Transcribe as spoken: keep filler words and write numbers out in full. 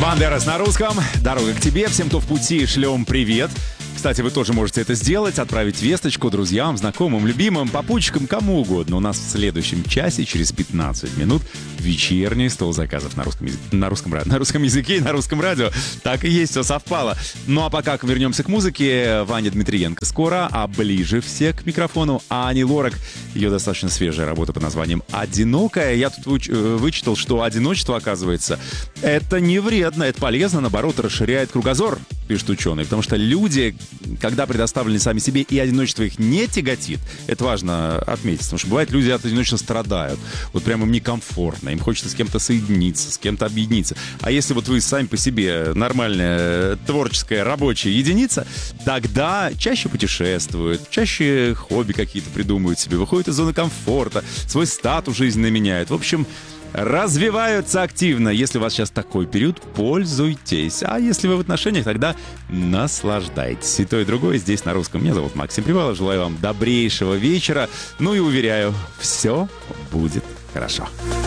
Бандерас на русском. Дорога к тебе. Всем, кто в пути, шлем привет. Кстати, вы тоже можете это сделать, отправить весточку друзьям, знакомым, любимым, попутчикам, кому угодно. У нас в следующем часе, через пятнадцать минут, вечерний стол заказов на русском, языке, на русском, на русском языке и на русском радио. Так и есть, все совпало. Ну а пока вернемся к музыке, Ваня Дмитриенко скоро, а ближе все к микрофону Ани Лорак. Ее достаточно свежая работа под названием «Одинокая». Я тут выч- вычитал, что одиночество, оказывается, это не вредно, это полезно, наоборот, расширяет кругозор, пишут ученые. Потому что люди, когда предоставлены сами себе и одиночество их не тяготит, это важно отметить, потому что бывает, люди от одиночества страдают. Вот прямо им некомфортно, им хочется с кем-то соединиться, с кем-то объединиться. А если вот вы сами по себе нормальная, творческая, рабочая единица, тогда чаще путешествуют, чаще хобби какие-то придумывают себе, выходят из зоны комфорта, свой статус жизненный меняют. В общем, развиваются активно. Если у вас сейчас такой период, пользуйтесь. А если вы в отношениях, тогда наслаждайтесь. И то, и другое здесь на русском. Меня зовут Максим Привалов. Желаю вам добрейшего вечера. Ну и уверяю, все будет хорошо.